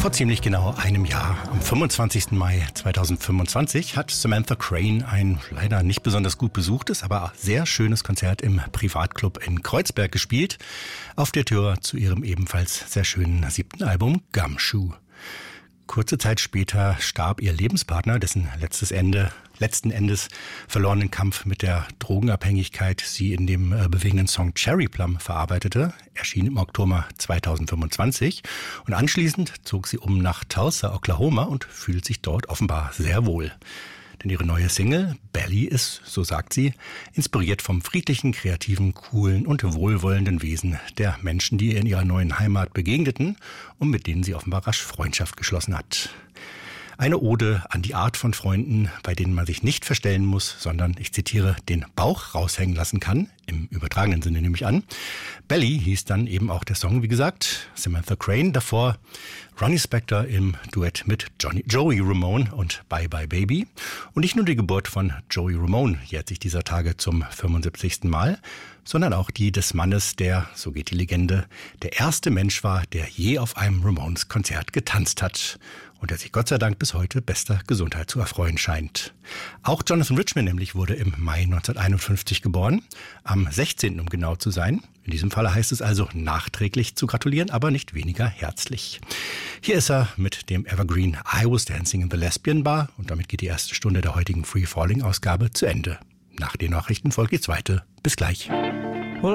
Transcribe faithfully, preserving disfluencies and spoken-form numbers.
Vor ziemlich genau einem Jahr, am fünfundzwanzigsten Mai zweitausendfünfundzwanzig, hat Samantha Crain ein leider nicht besonders gut besuchtes, aber sehr schönes Konzert im Privatclub in Kreuzberg gespielt, auf der Tür zu ihrem ebenfalls sehr schönen siebten Album Gumshoe. Kurze Zeit später starb ihr Lebenspartner, dessen letztes Ende, letzten Endes verlorenen Kampf mit der Drogenabhängigkeit sie in dem äh, bewegenden Song Cherry Plum verarbeitete, erschien im Oktober zweitausendfünfundzwanzig und anschließend zog sie um nach Tulsa, Oklahoma und fühlt sich dort offenbar sehr wohl. Denn ihre neue Single, Belly, ist, so sagt sie, inspiriert vom friedlichen, kreativen, coolen und wohlwollenden Wesen der Menschen, die ihr in ihrer neuen Heimat begegneten und mit denen sie offenbar rasch Freundschaft geschlossen hat. Eine Ode an die Art von Freunden, bei denen man sich nicht verstellen muss, sondern, ich zitiere, den Bauch raushängen lassen kann, im übertragenen Sinne nehme ich an. Belly hieß dann eben auch der Song, wie gesagt, Samantha Crain, davor Ronnie Spector im Duett mit Johnny, Joey Ramone und Bye Bye Baby. Und nicht nur die Geburt von Joey Ramone jährt sich dieser Tage zum fünfundsiebzigsten Mal, sondern auch die des Mannes, der, so geht die Legende, der erste Mensch war, der je auf einem Ramones-Konzert getanzt hat und der sich Gott sei Dank bis heute bester Gesundheit zu erfreuen scheint. Auch Jonathan Richman nämlich wurde im Mai neunzehnhunderteinundfünfzig geboren, am sechzehnten um genau zu sein. In diesem Falle heißt es also nachträglich zu gratulieren, aber nicht weniger herzlich. Hier ist er mit dem Evergreen I Was Dancing in the Lesbian Bar und damit geht die erste Stunde der heutigen Free Falling Ausgabe zu Ende. Nach den Nachrichten folgt die zweite. Bis gleich.